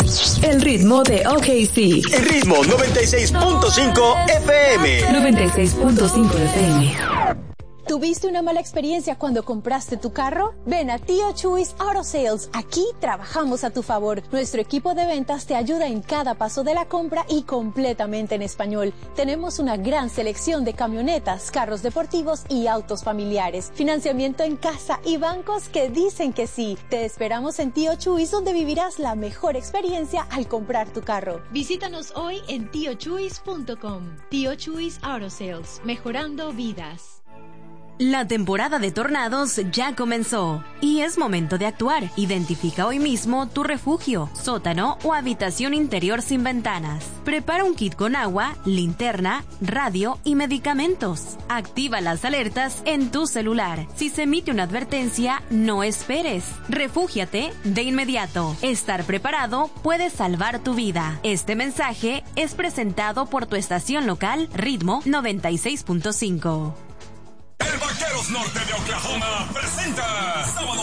El ritmo de OKC. El ritmo 96.5 FM. 96.5 FM. ¿Tuviste una mala experiencia cuando compraste tu carro? Ven a Tío Chuys Auto Sales. Aquí trabajamos a tu favor. Nuestro equipo de ventas te ayuda en cada paso de la compra y completamente en español. Tenemos una gran selección de camionetas, carros deportivos y autos familiares. Financiamiento en casa y bancos que dicen que sí. Te esperamos en Tío Chuys, donde vivirás la mejor experiencia al comprar tu carro. Visítanos hoy en tiochuys.com. Tío Chuys Auto Sales. Mejorando vidas. La temporada de tornados ya comenzó y es momento de actuar. Identifica hoy mismo tu refugio, sótano o habitación interior sin ventanas. Prepara un kit con agua, linterna, radio y medicamentos. Activa las alertas en tu celular. Si se emite una advertencia, no esperes. Refúgiate de inmediato. Estar preparado puede salvar tu vida. Este mensaje es presentado por tu estación local Ritmo 96.5. El Vaqueros Norte de Oklahoma presenta sábado